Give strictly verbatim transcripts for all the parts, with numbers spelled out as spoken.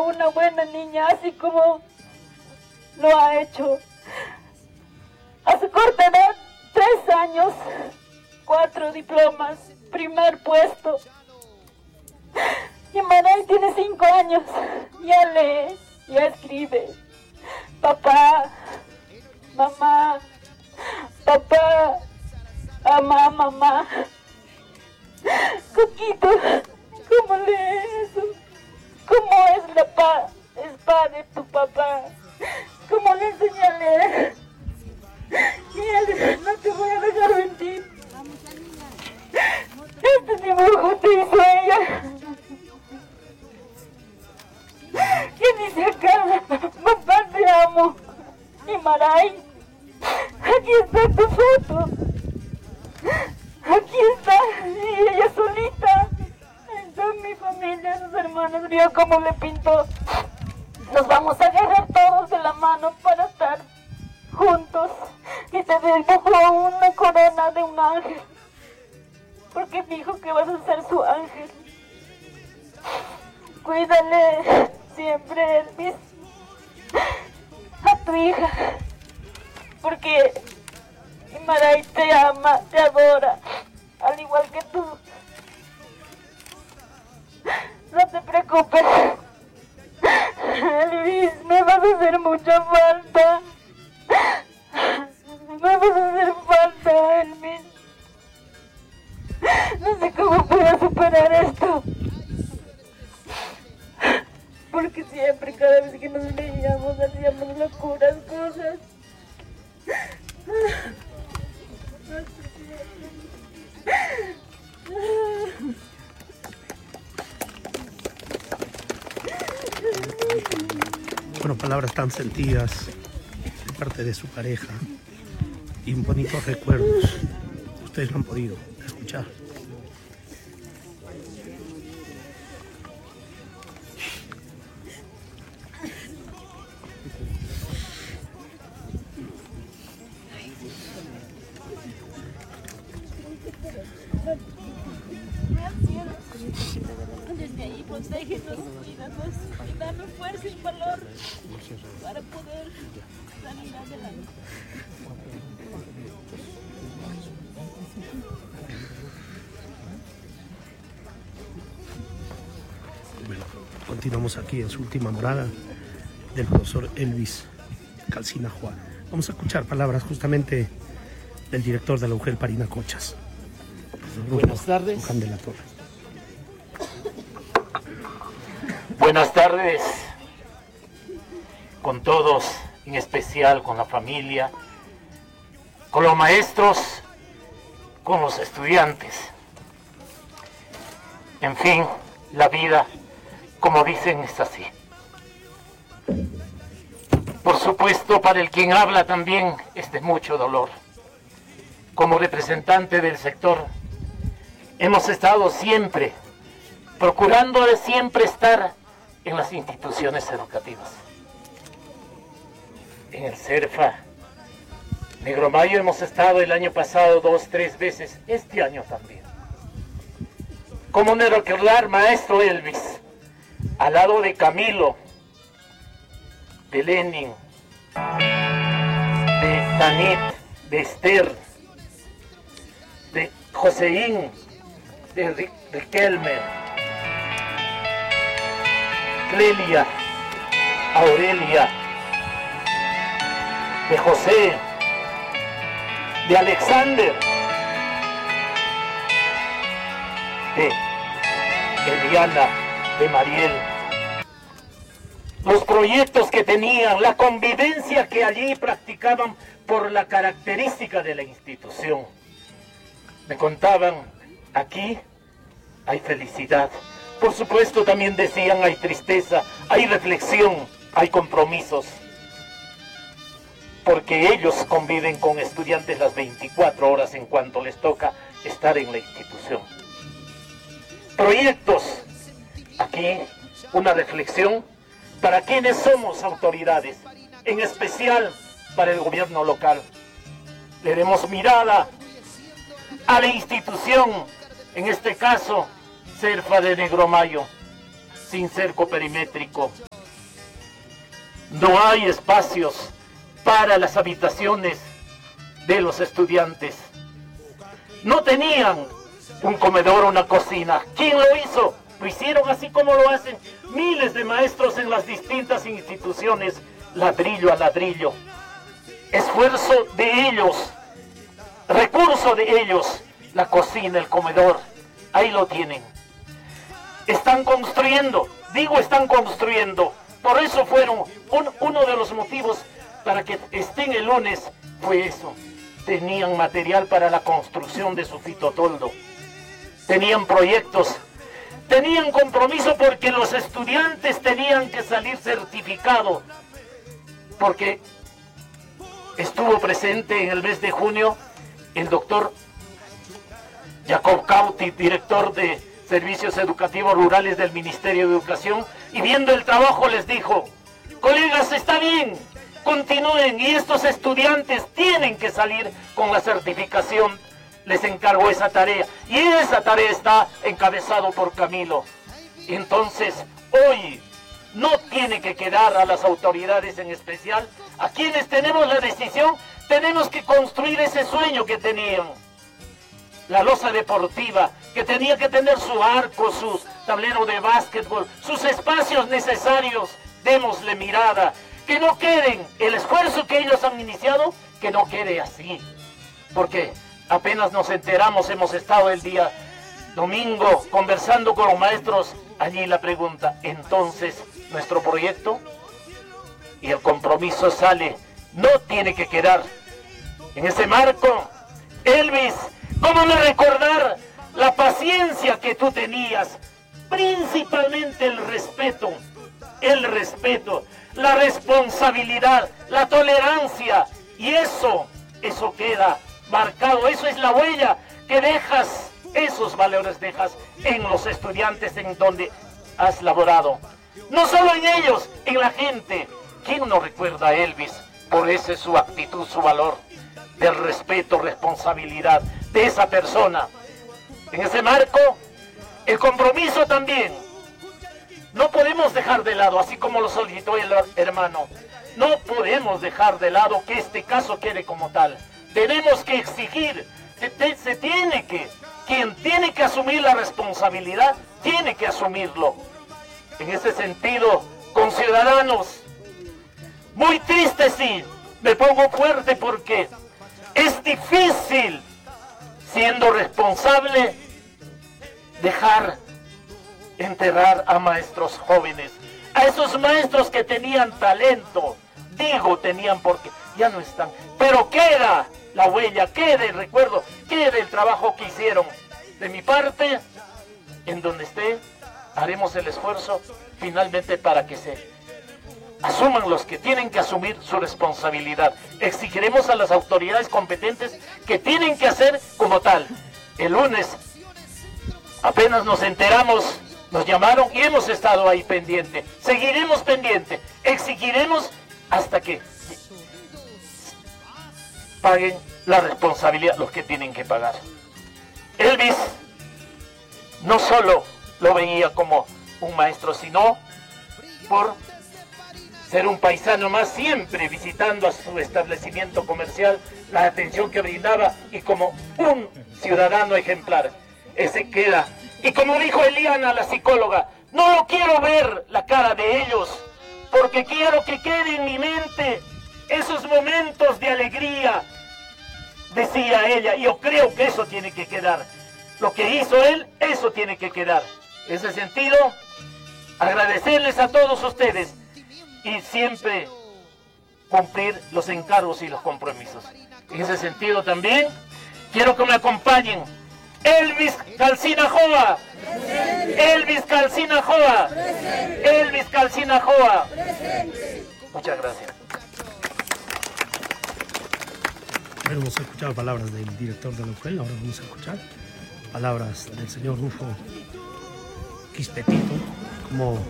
una buena niña, así como lo ha hecho a su corta edad, tres años, cuatro diplomas, primer puesto. Y Maray tiene cinco años, ya lee, ya escribe. Papá, mamá, papá, mamá, mamá. Coquito, ¿cómo lee eso? ¿Cómo es la pa, es pa de tu papá? ¿Cómo le enseñé a leer? Y él dice, no te voy a dejar mentir. Este dibujo te hizo ella. ¿Qué dice acá? Papá, te amo. Y Maray, aquí está tu foto. Aquí está, y ella solita. Está mi familia, sus hermanos, vio cómo le pintó. Nos vamos a agarrar todos de la mano para estar juntos. Y te dibujó una corona de un ángel. Porque dijo que vas a ser su ángel. Cuídale siempre, Elvis, a tu hija. Porque Maray te ama, te adora, al igual que tú. No te preocupes, Elvis, me vas a hacer mucha falta. Me vas a hacer falta, Elvis. No sé cómo puedo superar esto. Porque siempre, cada vez que nos veíamos, hacíamos locuras, cosas. Bueno, palabras tan sentidas de parte de su pareja y bonitos recuerdos. Ustedes lo han podido escuchar. Desde ahí, protégenos, cuídanos y danos fuerza y valor para poder salir adelante. Bueno, continuamos aquí en su última morada del profesor Elvis Calcina Juan. Vamos a escuchar palabras justamente del director de la U G E L Parinacochas. Buenas tardes. Juan de la Torre. Buenas tardes con todos, en especial con la familia, con los maestros, con los estudiantes. En fin, la vida, como dicen, es así. Por supuesto, para el quien habla también es de mucho dolor. Como representante del sector, hemos estado siempre, procurando de siempre estar en las instituciones educativas. En el CERFA, Negromayo hemos estado el año pasado dos, tres veces, este año también. Como no recordar, maestro Elvis, al lado de Camilo, de Lenin, de Tanit, de Esther, de Joseín, de Riquelme, Clelia, Aurelia, de José, de Alexander, de Eliana, de Mariel. Los proyectos que tenían, la convivencia que allí practicaban por la característica de la institución. Me contaban, aquí hay felicidad. Por supuesto también decían, hay tristeza, hay reflexión, hay compromisos. Porque ellos conviven con estudiantes las veinticuatro horas en cuanto les toca estar en la institución. Proyectos, aquí una reflexión para quienes somos autoridades, en especial para el gobierno local. Le demos mirada a la institución, en este caso, CERFA de Negromayo, sin cerco perimétrico, No hay espacios para las habitaciones de los estudiantes. No tenían un comedor o una cocina. ¿Quién lo hizo? Lo hicieron así como lo hacen miles de maestros en las distintas instituciones, ladrillo a ladrillo. Esfuerzo de ellos, recurso de ellos, la cocina, el comedor, ahí lo tienen. Están construyendo, digo están construyendo, por eso fueron, un, uno de los motivos para que estén el lunes fue eso. Tenían material para la construcción de su fitotoldo, tenían proyectos, tenían compromiso porque los estudiantes tenían que salir certificados, porque estuvo presente en el mes de junio el doctor Jacob Cauti, director de Servicios Educativos Rurales del Ministerio de Educación, y viendo el trabajo les dijo: colegas, está bien, continúen, y estos estudiantes tienen que salir con la certificación. Les encargó esa tarea, y esa tarea está encabezado por Camilo. Entonces, hoy no tiene que quedar a las autoridades, en especial a quienes tenemos la decisión, tenemos que construir ese sueño que tenían. La losa deportiva, que tenía que tener su arco, sus tableros de básquetbol, sus espacios necesarios. Démosle mirada, que no queden, el esfuerzo que ellos han iniciado, que no quede así. Porque apenas nos enteramos, hemos estado el día domingo conversando con los maestros, allí la pregunta, entonces, nuestro proyecto, y el compromiso sale, no tiene que quedar. En ese marco, Elvis, ¿cómo no recordar la paciencia que tú tenías? Principalmente el respeto, el respeto, la responsabilidad, la tolerancia, y eso, eso queda marcado, eso es la huella que dejas, esos valores dejas en los estudiantes en donde has laborado. No solo en ellos, en la gente. ¿Quién no recuerda a Elvis por ese su actitud, su valor, del respeto, responsabilidad de esa persona? En ese marco, el compromiso también. No podemos dejar de lado, así como lo solicitó el hermano, no podemos dejar de lado que este caso quede como tal. Tenemos que exigir, se, te, se tiene que, quien tiene que asumir la responsabilidad, tiene que asumirlo. En ese sentido, con ciudadanos, muy triste sí, me pongo fuerte porque es difícil, siendo responsable, dejar enterrar a maestros jóvenes, a esos maestros que tenían talento, digo tenían porque ya no están, pero queda la huella, queda el recuerdo, queda el trabajo que hicieron. De mi parte, en donde esté, haremos el esfuerzo finalmente para que se asuman los que tienen que asumir su responsabilidad. Exigiremos a las autoridades competentes que tienen que hacer como tal. El lunes apenas nos enteramos, nos llamaron y hemos estado ahí pendiente. Seguiremos pendiente, exigiremos hasta que paguen la responsabilidad los que tienen que pagar. Elvis no solo lo veía como un maestro, sino por ser un paisano más, siempre visitando a su establecimiento comercial, la atención que brindaba, y como un ciudadano ejemplar. Ese queda. Y como dijo Eliana, la psicóloga, no lo quiero ver la cara de ellos, porque quiero que quede en mi mente esos momentos de alegría, decía ella, y yo creo que eso tiene que quedar. Lo que hizo él, eso tiene que quedar. En ese sentido, agradecerles a todos ustedes y siempre cumplir los encargos y los compromisos. En ese sentido también, quiero que me acompañen Elvis Calcina Joa, Elvis Calcina Joa, Elvis Calcina Joa. Muchas gracias. Hemos escuchado palabras del director de la U J E L, ahora vamos a escuchar palabras del señor Rufo Quispetito, como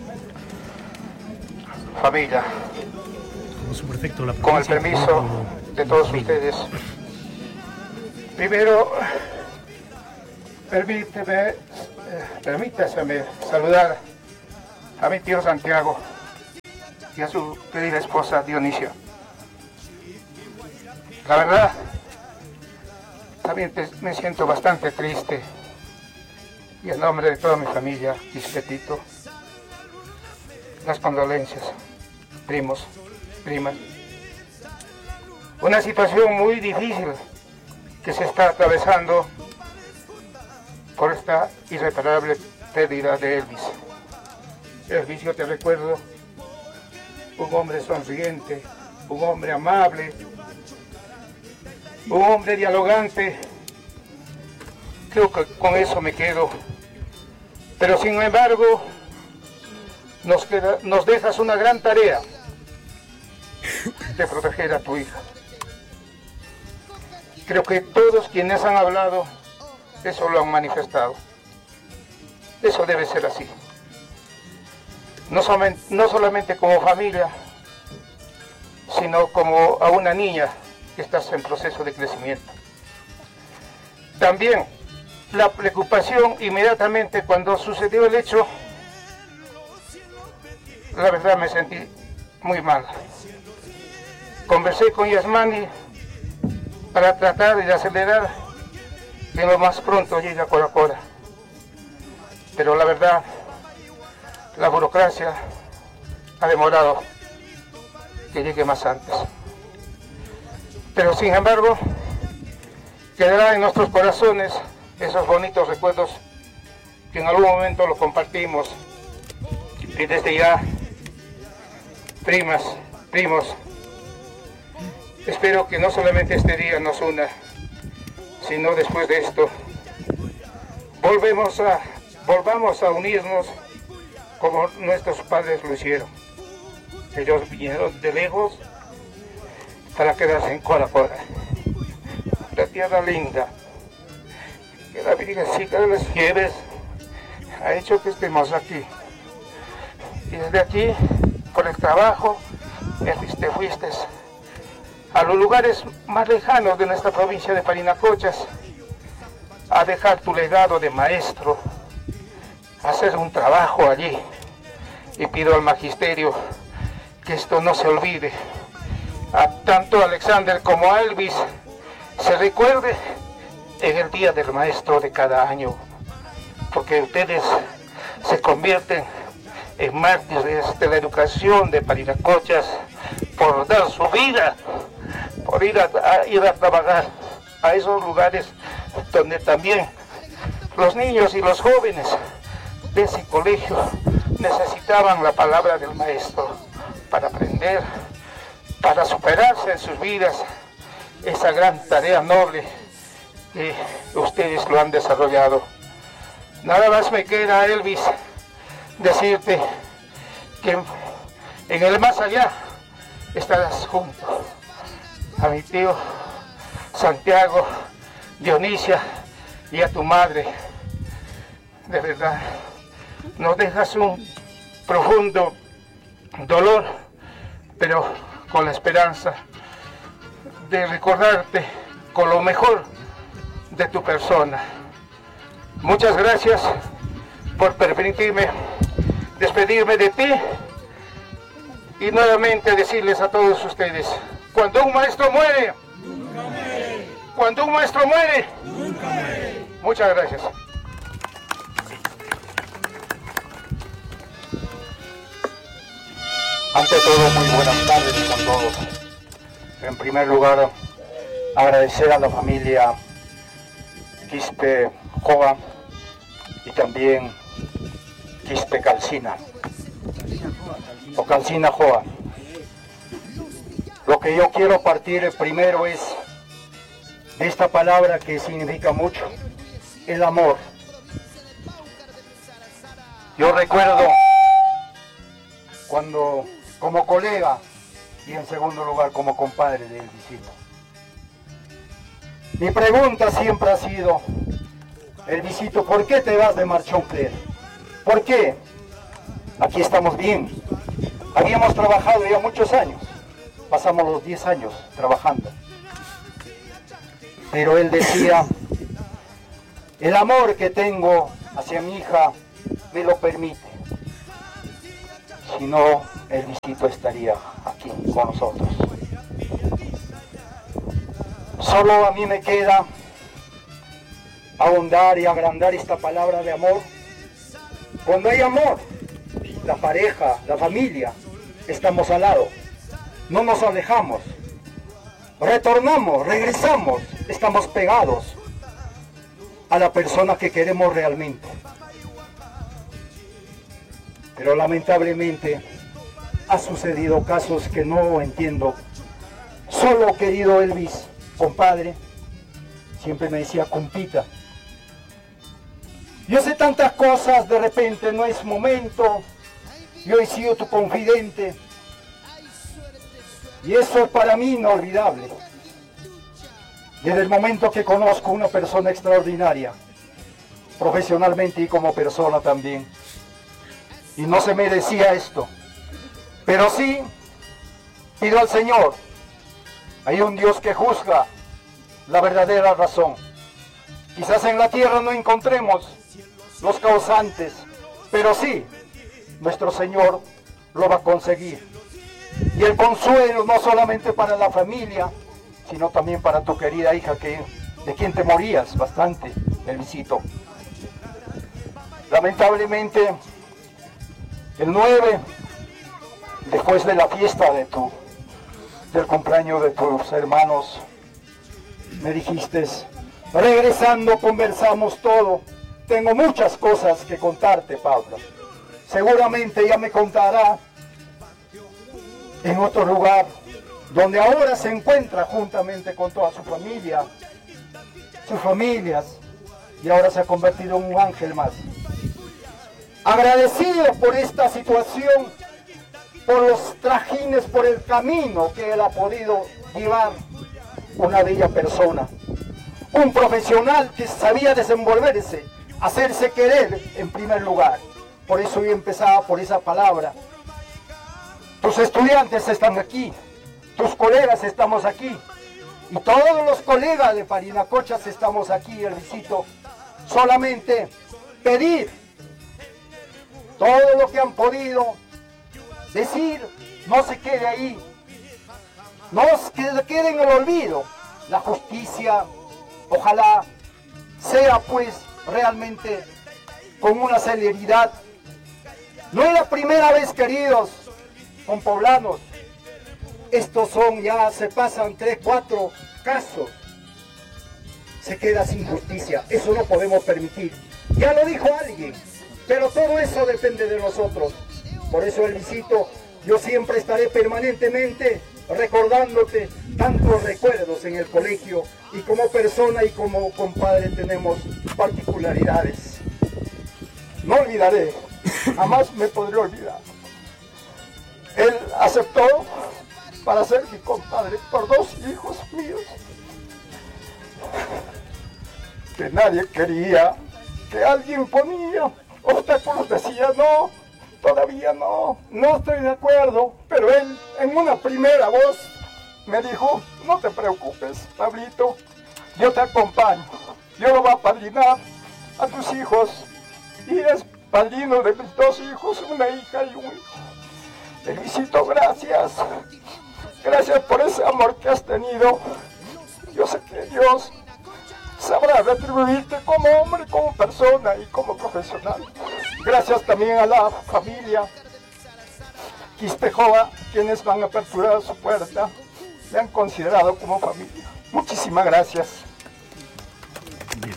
familia, como su prefecto de la con el provincia, permiso como, de todos como ustedes. Primero, permíteme, eh, permítaseme saludar a mi tío Santiago, y a su querida esposa Dionisia. La verdad, también te- me siento bastante triste, y en nombre de toda mi familia, Quispetito, las condolencias, primos, primas. Una situación muy difícil que se está atravesando por esta irreparable pérdida de Elvis. Elvis, yo te recuerdo, un hombre sonriente, un hombre amable, un hombre dialogante. Creo que con eso me quedo. Pero sin embargo, nos, queda, nos dejas una gran tarea de proteger a tu hija. Creo que todos quienes han hablado, eso lo han manifestado. Eso debe ser así. No solamente, no solamente como familia, sino como a una niña que está en proceso de crecimiento. También la preocupación inmediatamente cuando sucedió el hecho, la verdad me sentí muy mal. Conversé con Yasmani para tratar de acelerar que lo más pronto llegue a Coracora. Pero la verdad, la burocracia ha demorado que llegue más antes. Pero sin embargo, quedará en nuestros corazones esos bonitos recuerdos que en algún momento lo compartimos. Y desde ya, primas, primos, espero que no solamente este día nos una, sino después de esto, volvemos a, volvamos a unirnos como nuestros padres lo hicieron. Ellos vinieron de lejos para quedarse en Coracora, la tierra linda, que la Virgencita de las Nieves ha hecho que estemos aquí. Y desde aquí, por el trabajo, te fuiste a los lugares más lejanos de nuestra provincia de Parinacochas, a dejar tu legado de maestro, a hacer un trabajo allí. Y pido al magisterio que esto no se olvide. A tanto a Alexander como a Elvis se recuerde en el Día del Maestro de cada año, porque ustedes se convierten en mártires de la educación de Parinacochas por dar su vida, por ir a, a, ir a trabajar a esos lugares donde también los niños y los jóvenes de ese colegio necesitaban la palabra del maestro para aprender, para superarse en sus vidas, esa gran tarea noble que ustedes lo han desarrollado. Nada más me queda, Elvis, decirte que en el más allá estarás junto a mi tío Santiago, Dionisia y a tu madre. De verdad, nos dejas un profundo dolor, pero con la esperanza de recordarte con lo mejor de tu persona. Muchas gracias por permitirme despedirme de ti y nuevamente decirles a todos ustedes, cuando un maestro muere, nunca muere. Cuando un maestro muere, nunca muere. Muchas gracias. Ante todo, muy buenas tardes con todos. En primer lugar, agradecer a la familia Quispe Joa y también Quispe Calcina, o Calcina Joa. Lo que yo quiero partir primero es de esta palabra que significa mucho, el amor. Yo recuerdo cuando, como colega y en segundo lugar como compadre de Elvisito. Mi pregunta siempre ha sido, Elvisito, ¿por qué te vas de Marchonfer? ¿Por qué? Aquí estamos bien. Habíamos trabajado ya muchos años. Pasamos los diez años trabajando. Pero él decía, el amor que tengo hacia mi hija me lo permite. Si no, el visito estaría aquí con nosotros. Solo a mí me queda ahondar y agrandar esta palabra de amor. Cuando hay amor, la pareja, la familia, estamos al lado, no nos alejamos, retornamos, regresamos, estamos pegados a la persona que queremos realmente. Pero lamentablemente ha sucedido casos que no entiendo. Solo, querido Elvis, compadre, siempre me decía compita. Yo sé tantas cosas, de repente no es momento, yo he sido tu confidente, y eso es para mí inolvidable. Desde el momento que conozco una persona extraordinaria, profesionalmente y como persona también, y no se merecía esto, pero sí pido al Señor, hay un Dios que juzga la verdadera razón. Quizás en la tierra no encontremos los causantes, pero sí, nuestro Señor lo va a conseguir. Y el consuelo no solamente para la familia, sino también para tu querida hija, que, de quien te morías bastante, Elvisito. Lamentablemente, el nueve, después de la fiesta de tu, del cumpleaños de tus hermanos, me dijiste, regresando conversamos todo. Tengo muchas cosas que contarte, Pablo. Seguramente ella me contará en otro lugar, donde ahora se encuentra juntamente con toda su familia, sus familias, y ahora se ha convertido en un ángel más. Agradecido por esta situación, por los trajines, por el camino que él ha podido llevar, una bella persona, un profesional que sabía desenvolverse, hacerse querer en primer lugar. Por eso yo empezaba por esa palabra. Tus estudiantes están aquí, tus colegas estamos aquí, y todos los colegas de Parinacochas estamos aquí, Elvisito. Solamente pedir todo lo que han podido decir, no se quede ahí, no se quede en el olvido. La justicia, ojalá sea pues realmente con una celeridad. No es la primera vez, queridos compoblanos, estos son ya, se pasan tres, cuatro casos, se queda sin justicia, eso no podemos permitir. Ya lo dijo alguien, pero todo eso depende de nosotros. Por eso, Elvisito, yo siempre estaré permanentemente recordándote tantos recuerdos en el colegio, y como persona y como compadre tenemos particularidades. No olvidaré, jamás me podré olvidar. Él aceptó para ser mi compadre por dos hijos míos, que nadie quería, que alguien ponía obstáculos, decía no, todavía no, no estoy de acuerdo, pero él en una primera voz me dijo, no te preocupes, Pablito, yo te acompaño, yo lo voy a padrinar a tus hijos, y es padrino de mis dos hijos, una hija y un hijo. Elvisito, gracias, gracias por ese amor que has tenido. Yo sé que Dios sabrá retribuirte como hombre, como persona y como profesional. Gracias también a la familia Quistejoa, quienes van a aperturar su puerta, me han considerado como familia. Muchísimas gracias. Bien.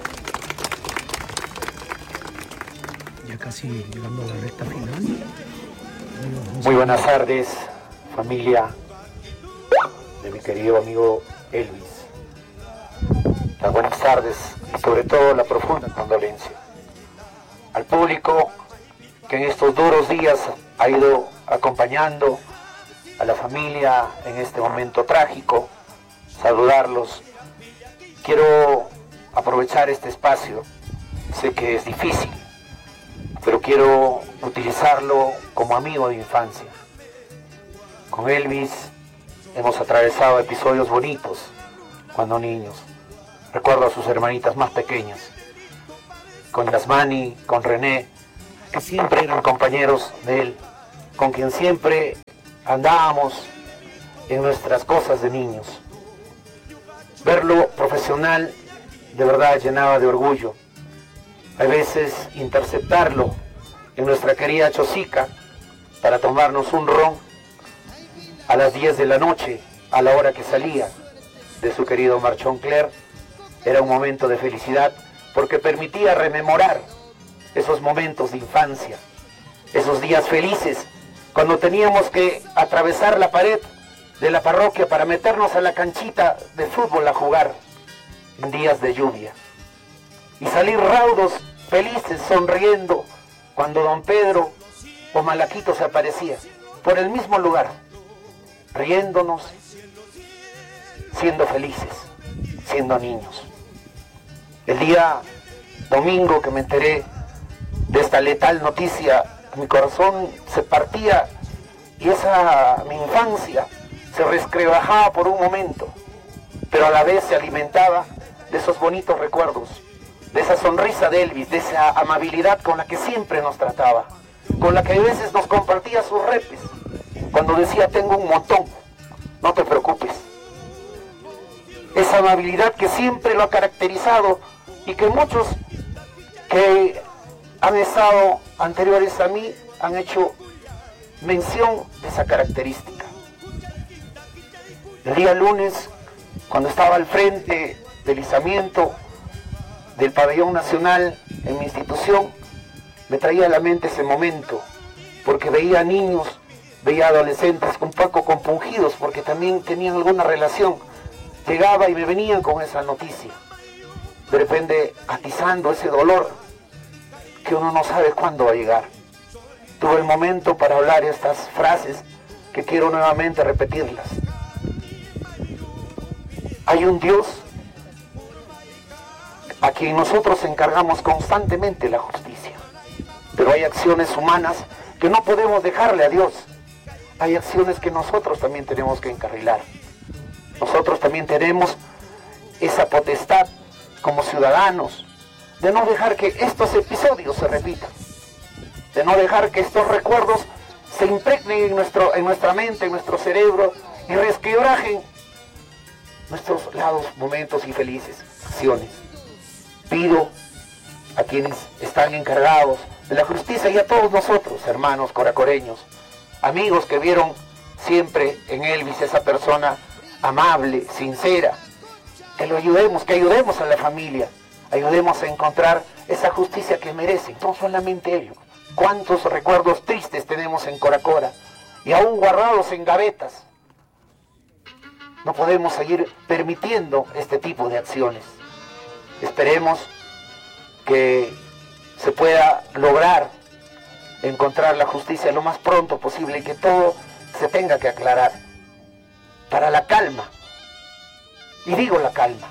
Ya casi llegando a la recta final. Muy buenas tardes, familia de mi querido amigo Elvis. Las buenas tardes y sobre todo la profunda condolencia al público que en estos duros días ha ido acompañando a la familia en este momento trágico. Saludarlos. Quiero aprovechar este espacio, sé que es difícil, pero quiero utilizarlo como amigo de infancia. Con Elvis hemos atravesado episodios bonitos cuando niños. Recuerdo a sus hermanitas más pequeñas, con Yasmani, con René, que siempre eran compañeros de él con quien siempre andábamos en nuestras cosas de niños. Verlo profesional de verdad llenaba de orgullo. A veces interceptarlo en nuestra querida Chosica para tomarnos un ron a las diez de la noche, a la hora que salía de su querido Marchón Cler, era un momento de felicidad porque permitía rememorar esos momentos de infancia, esos días felices cuando teníamos que atravesar la pared de la parroquia para meternos a la canchita de fútbol a jugar en días de lluvia y salir raudos, felices, sonriendo cuando don Pedro o Malaquito se aparecía por el mismo lugar, riéndonos, siendo felices, siendo niños. El día domingo que me enteré de esta letal noticia, mi corazón se partía y esa mi infancia se resquebrajaba por un momento, pero a la vez se alimentaba de esos bonitos recuerdos, de esa sonrisa de Elvis, de esa amabilidad con la que siempre nos trataba, con la que a veces nos compartía sus repes, cuando decía tengo un montón, no te preocupes. Esa amabilidad que siempre lo ha caracterizado y que muchos que han estado anteriores a mí han hecho mención de esa característica. El día lunes, cuando estaba al frente del izamiento del pabellón nacional en mi institución, me traía a la mente ese momento, porque veía niños, veía adolescentes un poco compungidos, porque también tenían alguna relación. Llegaba y me venían con esa noticia, de repente atizando ese dolor que uno no sabe cuándo va a llegar. Tuve el momento para hablar estas frases que quiero nuevamente repetirlas. Hay un Dios a quien nosotros encargamos constantemente la justicia, pero hay acciones humanas que no podemos dejarle a Dios. Hay acciones que nosotros también tenemos que encarrilar. Nosotros también tenemos esa potestad como ciudadanos de no dejar que estos episodios se repitan, de no dejar que estos recuerdos se impregnen en, nuestro, en nuestra mente, en nuestro cerebro y resquebrajen nuestros lados, momentos y felices acciones. Pido a quienes están encargados de la justicia y a todos nosotros, hermanos coracoreños, amigos que vieron siempre en Elvis esa persona amable, sincera, que lo ayudemos, que ayudemos a la familia, ayudemos a encontrar esa justicia que merecen, no solamente ellos. Cuántos recuerdos tristes tenemos en Coracora y aún guardados en gavetas. No podemos seguir permitiendo este tipo de acciones. Esperemos que se pueda lograr encontrar la justicia lo más pronto posible y que todo se tenga que aclarar para la calma. Y digo la calma,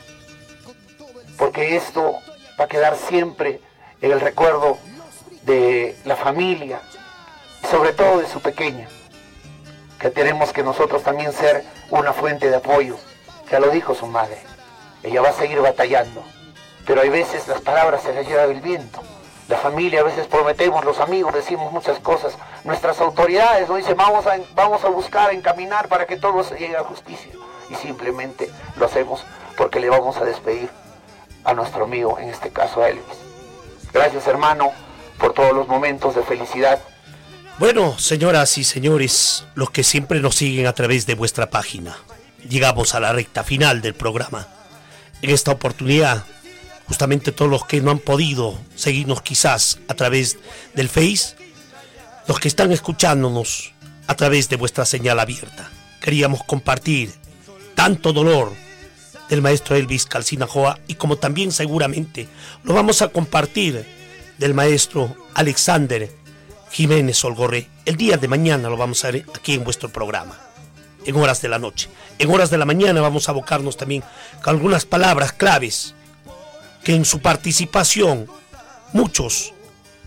porque esto va a quedar siempre en el recuerdo de la familia y sobre todo de su pequeña, que tenemos que nosotros también ser una fuente de apoyo. Ya lo dijo su madre, ella va a seguir batallando, pero hay veces las palabras se las lleva el viento. La familia, a veces prometemos, los amigos decimos muchas cosas, nuestras autoridades nos dicen vamos a, vamos a buscar, a encaminar para que todo se llegue a justicia, y simplemente lo hacemos porque le vamos a despedir a nuestro amigo, en este caso a Elvis. Gracias, hermano, por todos los momentos de felicidad. Bueno, señoras y señores, los que siempre nos siguen a través de vuestra página, llegamos a la recta final del programa. En esta oportunidad, justamente todos los que no han podido seguirnos quizás a través del Face, los que están escuchándonos a través de vuestra señal abierta, queríamos compartir tanto dolor del maestro Elvis Calcinajoa y como también seguramente lo vamos a compartir del maestro Alexander Jiménez Olgorré. El día de mañana lo vamos a ver aquí en vuestro programa, en horas de la noche. En horas de la mañana vamos a abocarnos también con algunas palabras claves que en su participación muchos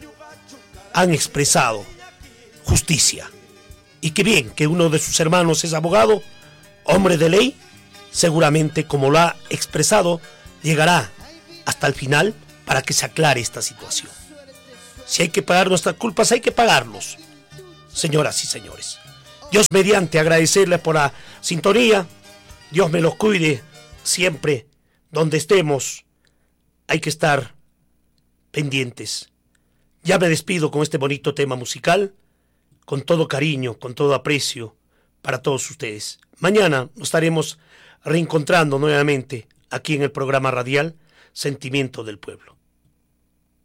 han expresado justicia. Y que bien, que uno de sus hermanos es abogado, hombre de ley, seguramente como lo ha expresado, llegará hasta el final para que se aclare esta situación. Si hay que pagar nuestras culpas, hay que pagarlos. señoras y señores. Dios mediante, agradecerles por la sintonía. Dios me los cuide siempre. Donde estemos, hay que estar pendientes. Ya me despido con este bonito tema musical, con todo cariño, con todo aprecio para todos ustedes. Mañana nos estaremos reencontrando nuevamente aquí en el programa radial Sentimiento del Pueblo.